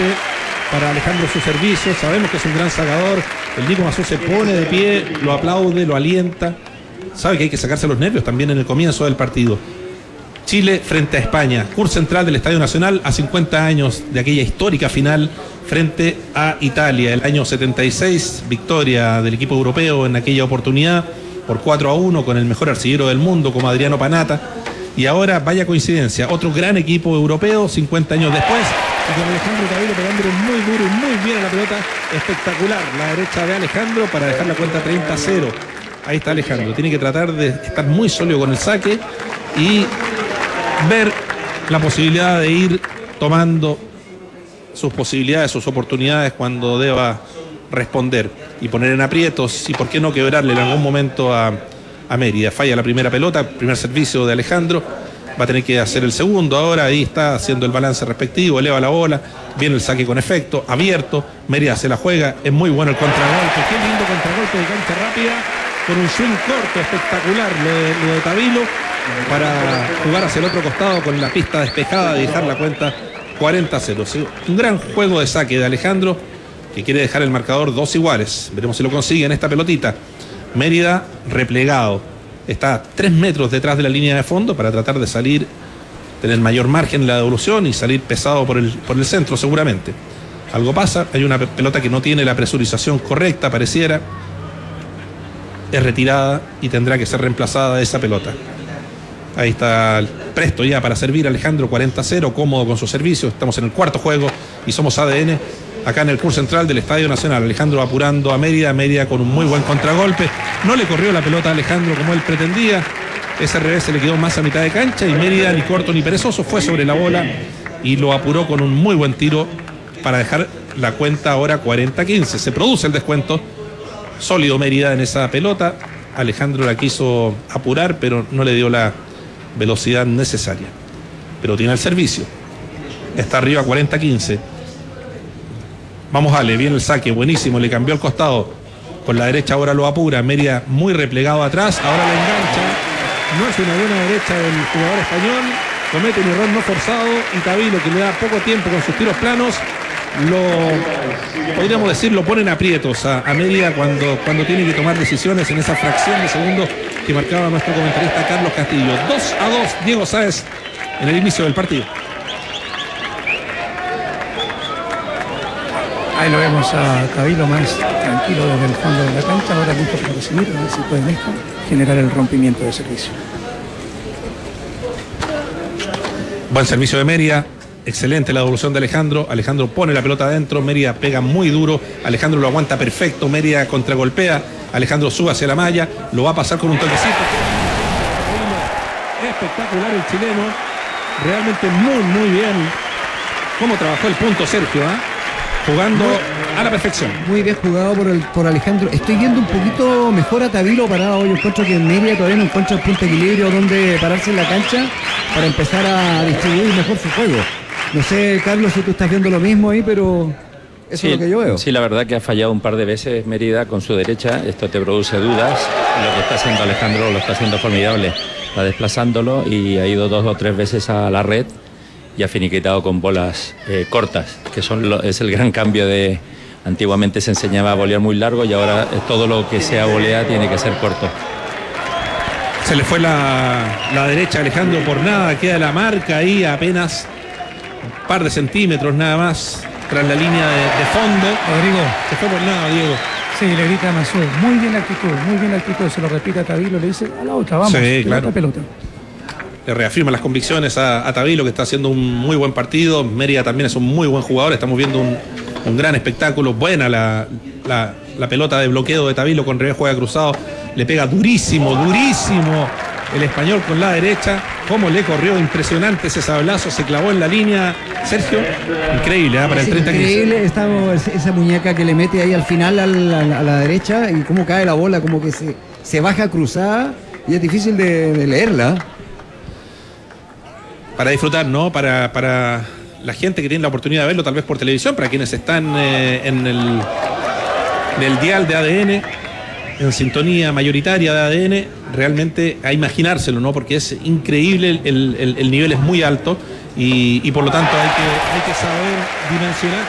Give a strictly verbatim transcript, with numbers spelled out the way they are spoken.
importante para Alejandro su servicio. Sabemos que es un gran sacador. El Nico Massú se pone de pie, lo aplaude, lo alienta. Sabe que hay que sacarse los nervios también en el comienzo del partido. Chile frente a España, curso central del Estadio Nacional, a cincuenta años de aquella histórica final frente a Italia. El año setenta y seis, victoria del equipo europeo en aquella oportunidad por cuatro a uno con el mejor artillero del mundo como Adriano Panatta. Y ahora, vaya coincidencia, otro gran equipo europeo cincuenta años después, y con Alejandro Tavilo pegándole muy duro y muy bien a la pelota. Espectacular la derecha de Alejandro para dejar la cuenta treinta a cero. Ahí está Alejandro, tiene que tratar de estar muy sólido con el saque y ver la posibilidad de ir tomando sus posibilidades, sus oportunidades cuando deba responder y poner en aprietos y por qué no quebrarle en algún momento a, a Mérida. Falla la primera pelota, primer servicio de Alejandro, va a tener que hacer el segundo ahora, ahí está haciendo el balance respectivo, eleva la bola, viene el saque con efecto, abierto, Mérida se la juega, es muy bueno el contragolpe, qué lindo contragolpe de cancha rápida, con un swing corto espectacular lo de, lo de Tavilo, para jugar hacia el otro costado con la pista despejada y dejar la cuenta cuarenta a cero. Un gran juego de saque de Alejandro, que quiere dejar el marcador dos iguales. Veremos si lo consigue en esta pelotita. Mérida replegado, está a tres metros detrás de la línea de fondo para tratar de salir, tener mayor margen en la devolución y salir pesado por el, por el centro seguramente. Algo pasa, hay una pelota que no tiene la presurización correcta, pareciera, es retirada y tendrá que ser reemplazada esa pelota. Ahí está presto ya para servir Alejandro, cuarenta a cero, cómodo con su servicio. Estamos en el cuarto juego y somos A D N acá en el curso central del Estadio Nacional. Alejandro apurando a Mérida, Mérida con un muy buen contragolpe. No le corrió la pelota a Alejandro como él pretendía. Ese revés se le quedó más a mitad de cancha y Mérida, ni corto ni perezoso, fue sobre la bola y lo apuró con un muy buen tiro para dejar la cuenta ahora cuarenta a quince. Se produce el descuento. Sólido Mérida en esa pelota. Alejandro la quiso apurar, pero no le dio la velocidad necesaria, pero tiene el servicio, está arriba cuarenta a quince. Vamos, Ale, viene el saque, buenísimo, le cambió el costado con la derecha, ahora lo apura. Mérida muy replegado atrás, ahora la engancha, no es una buena derecha del jugador español, comete un error no forzado y Tavilo, que le da poco tiempo con sus tiros planos, lo podríamos decir, lo ponen aprietos a, a Mérida cuando, cuando tiene que tomar decisiones en esa fracción de segundos que marcaba nuestro comentarista Carlos Castillo. dos a dos, Diego Sáez en el inicio del partido. Ahí lo vemos a Tavilo más tranquilo desde el fondo de la cancha, ahora listo para recibir, a ver si pueden esto generar el rompimiento de servicio. Buen servicio de Mérida. Excelente la devolución de Alejandro. Alejandro pone la pelota adentro. Mérida pega muy duro. Alejandro lo aguanta perfecto. Mérida contragolpea. Alejandro sube hacia la malla. Lo va a pasar con un toquecito. Espectacular el chileno. Realmente muy, muy bien. Cómo trabajó el punto Sergio, ¿eh? Jugando a la perfección. Muy bien jugado por, el, por Alejandro. Estoy viendo un poquito mejor a Tavilo parado. Yo encuentro que en Mérida todavía no encuentra el punto de equilibrio donde pararse en la cancha para empezar a distribuir mejor su juego. No sé, Carlos, si tú estás viendo lo mismo ahí, pero eso sí, es lo que yo veo. Sí, la verdad que ha fallado un par de veces Mérida con su derecha. Esto te produce dudas. Lo que está haciendo Alejandro lo está haciendo formidable. Está desplazándolo y ha ido dos o tres veces a la red y ha finiquitado con bolas eh, cortas, que son lo, es el gran cambio de... Antiguamente se enseñaba a volear muy largo y ahora todo lo que sea volea tiene que ser corto. Se le fue la, la derecha a Alejandro por nada, queda la marca ahí apenas un par de centímetros nada más tras la línea de, de fondo. Rodrigo, se fue por nada, Diego. Sí, le grita a Massú, muy bien la actitud, muy bien la actitud, se lo repite a Tavilo, le dice a la otra, vamos, sí, pelota, claro. pelota. Le reafirma las convicciones a, a Tavilo, que está haciendo un muy buen partido. Mérida también es un muy buen jugador, estamos viendo un, un gran espectáculo. Buena la, la, la pelota de bloqueo de Tavilo, con revés juega cruzado, le pega durísimo, durísimo el español con la derecha. Cómo le corrió, impresionante ese sablazo, se clavó en la línea, Sergio, increíble, ¿eh? Para el treinta quince. Increíble esta, esa muñeca que le mete ahí al final a la, a la derecha y cómo cae la bola, como que se, se baja cruzada y es difícil de, de leerla. Para disfrutar, ¿no? Para, para la gente que tiene la oportunidad de verlo, tal vez por televisión, para quienes están eh, en, el, en el dial de A D N, en sintonía mayoritaria de A D N, realmente a imaginárselo, ¿no? Porque es increíble, el, el, el nivel es muy alto y, y por lo tanto hay que, hay que saber dimensionar.